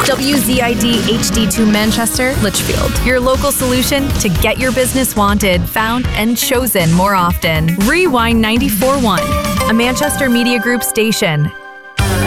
WZID HD2 Manchester, Litchfield. Your local solution to get your business wanted, found, and chosen more often. Rewind 94.1, a Manchester Media Group station.